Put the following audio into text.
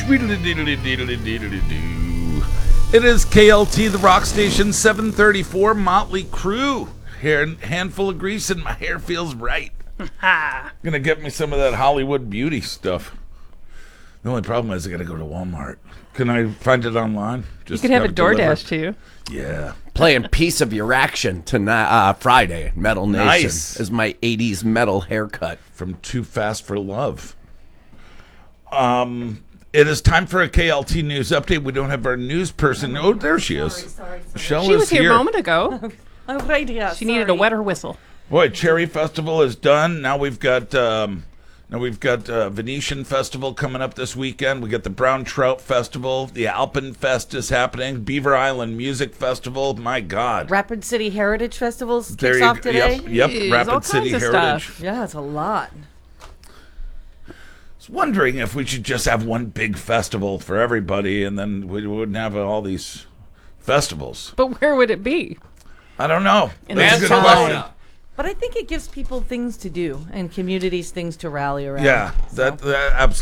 It is KLT, the rock station, 734, Motley Crue. Handful of grease and my hair feels right. Gonna get me some of that Hollywood beauty stuff. The only problem is I gotta go to Walmart. Can I find it online? You could have a DoorDash too. Yeah. Playing Piece of Your Action tonight, Friday, Metal Nation. Nice. Is my 80s metal haircut. From Too Fast for Love. It is time for a KLT news update. We don't have our news person. Oh, there she is. Sorry. Michelle She is was here a moment ago. Oh, right, yeah. She needed a wetter whistle. Boy, Cherry Festival is done. Now we've got Venetian Festival coming up this weekend. We got the Brown Trout Festival. The Alpenfest is happening. Beaver Island Music Festival. My God. Rapid City Heritage Festivals There kicks you off today. Yep. Jeez, all Rapid kinds City of Heritage. stuff. Yeah, it's a lot. I was wondering if we should just have one big festival for everybody, and then we wouldn't have all these festivals. But where would it be? I don't know. In That's a good Barcelona. question. But I think it gives people things to do and communities things to rally around. Yeah, So. that absolutely.